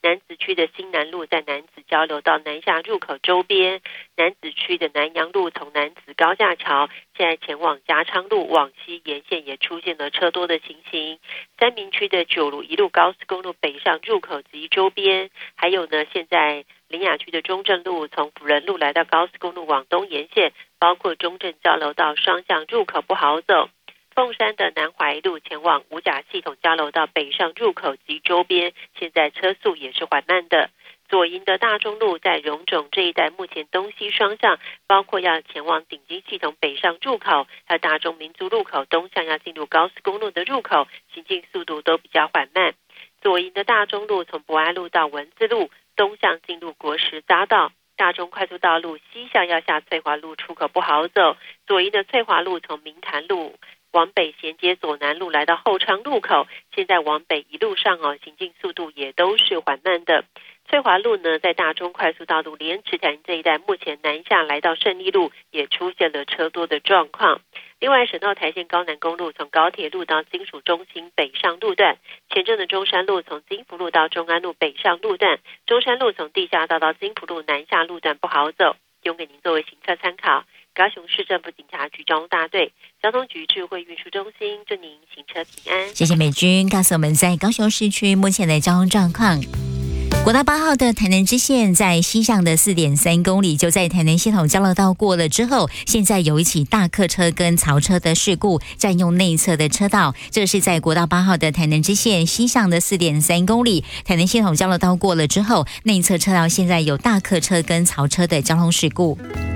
楠梓区的新南路在楠梓交流道南下入口周边，楠梓区的南阳路从楠梓高架桥现在前往嘉昌路往西沿线也出现了车多的情形。三民区的九如一路高速公路北上入口及周边，还有呢现在苓雅区的中正路从辅仁路来到高速公路往东沿线，包括中正交流道双向入口不好走。凤山的南华一路前往五甲系统交流道北上入口及周边，现在车速也是缓慢的。左营的大中路在荣总这一带目前东西双向，包括要前往顶金系统北上入口，还有大中民族路口东向要进入高速公路的入口，行进速度都比较缓慢。左营的大中路从博爱路到文字路东向进入国实匝道，大中快速道路西向要下翠华路出口不好走。左营的翠华路从明潭路往北衔接左南路来到后昌路口，现在往北一路上行进速度也都是缓慢的。翠华路呢，在大中快速道路莲池潭这一带，目前南下来到胜利路也出现了车多的状况。另外，省道台线高南公路从高铁路到金属中心北上路段，前镇的中山路从金福路到中安路北上路段，中山路从地下道到金福路南下路段不好走，提供给您作为行车参考。高雄市政府警察局交通大队交通局智慧运输中心祝您行车平安。 谢谢美君告诉我们在高雄市区目前的交通状况。国道8号的台南支线在西向的 4.3 公里，就在台南系统交流道过了之后，现在有一起大客车跟槽车的事故，占用内侧的车道。这是在国道8号的台南支线西向的 4.3 公里，台南系统交流道过了之后，内侧车道现在有大客车跟槽车的交通事故。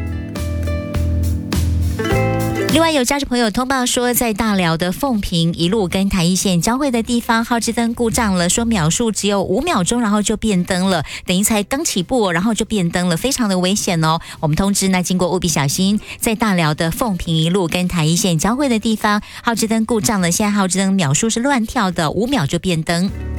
另外有驾驶朋友通报说，在大寮的凤屏一路跟台一线交汇的地方，号志灯故障了，说秒数只有5秒钟，然后就变灯了，等于才刚起步然后就变灯了，非常的危险哦。我们通知那经过务必小心，在大寮的凤屏一路跟台一线交汇的地方，号志灯故障了，现在号志灯秒数是乱跳的，5秒就变灯。